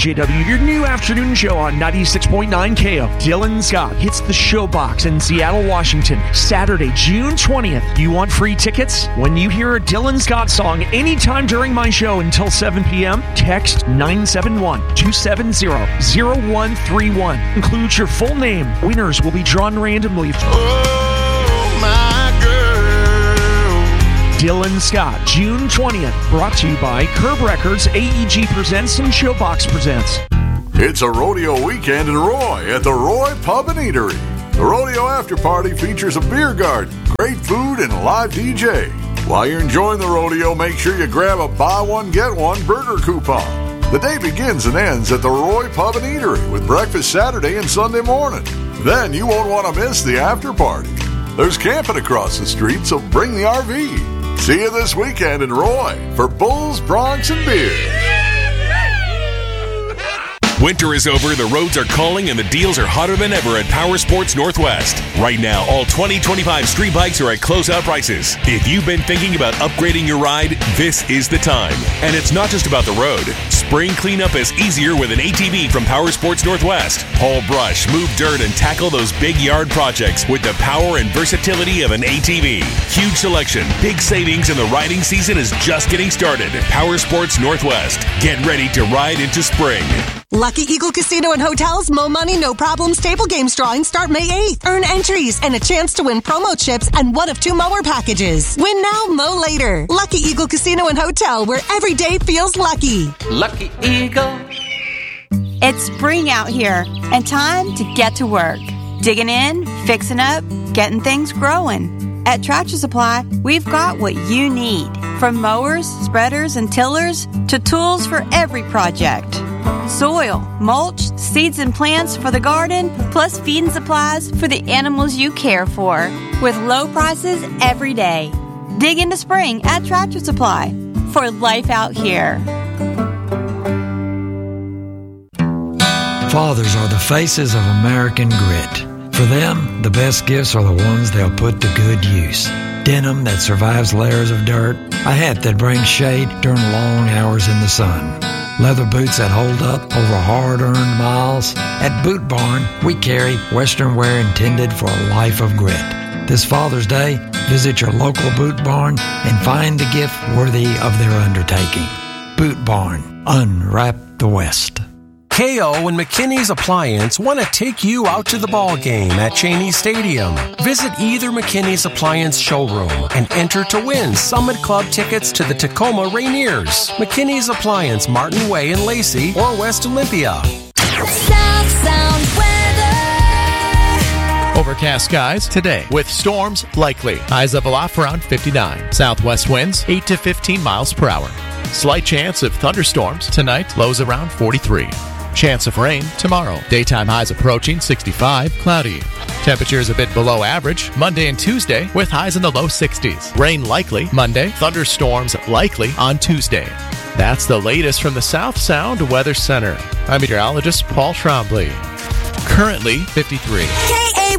KXJW, your new afternoon show on 96.9 KO. Dylan Scott hits the Showbox in Seattle, Washington, Saturday, June 20th. You want free tickets? When you hear a Dylan Scott song anytime during my show until 7 p.m., text 971-270-0131. Include your full name. Winners will be drawn randomly. Oh, my girl. Dylan Scott, June 20th. Brought to you by Curb Records, AEG Presents, and Showbox Presents. It's a rodeo weekend in Roy at the Roy Pub and Eatery. The rodeo after party features a beer garden, great food, and a live DJ. While you're enjoying the rodeo, make sure you grab a buy one, get one burger coupon. The day begins and ends at the Roy Pub and Eatery with breakfast Saturday and Sunday morning. Then you won't want to miss the after party. There's camping across the street, so bring the RV. See you this weekend in Roy for Bulls, Bronx, and beer. Winter is over, the roads are calling, and the deals are hotter than ever at Power Sports Northwest. Right now, all 2025 street bikes are at closeout prices. If you've been thinking about upgrading your ride, this is the time. And it's not just about the road. Spring cleanup is easier with an ATV from Power Sports Northwest. Haul brush, move dirt, and tackle those big yard projects with the power and versatility of an ATV. Huge selection, big savings, and the riding season is just getting started. Power Sports Northwest. Get ready to ride into spring. Lucky Eagle Casino and Hotels, Mo Money, No Problems table games drawing start May 8th. Earn entries and a chance to win promo chips and one of 2 mower packages. Win now, Mo later. Lucky Eagle Casino and Hotel, where every day feels lucky. Lucky Eagle. It's spring out here and time to get to work. Digging in, fixing up, getting things growing. At Tractor Supply, we've got what you need. From mowers, spreaders, and tillers to tools for every project. Soil, mulch, seeds and plants for the garden, plus feed and supplies for the animals you care for. With low prices every day. Dig into spring at Tractor Supply for life out here. Fathers are the faces of American grit. For them, the best gifts are the ones they'll put to good use. Denim that survives layers of dirt, a hat that brings shade during long hours in the sun. Leather boots that hold up over hard-earned miles. At Boot Barn, we carry Western wear intended for a life of grit. This Father's Day, visit your local Boot Barn and find the gift worthy of their undertaking. Boot Barn, unwrap the West. KO and McKinney's Appliance want to take you out to the ball game at Cheney Stadium. Visit either McKinney's Appliance showroom and enter to win Summit Club tickets to the Tacoma Rainiers, McKinney's Appliance, Martin Way in Lacey, or West Olympia. South Sound weather. Overcast skies today with storms likely. Highs of aloft around 59. Southwest winds 8 to 15 miles per hour. Slight chance of thunderstorms tonight. Lows around 43. Chance of rain tomorrow. Daytime highs approaching 65, cloudy. Temperatures a bit below average Monday and Tuesday with highs in the low 60s. Rain likely Monday, thunderstorms likely on Tuesday. That's the latest from the South Sound Weather Center. I'm meteorologist Paul Trombley. Currently 53. KAYE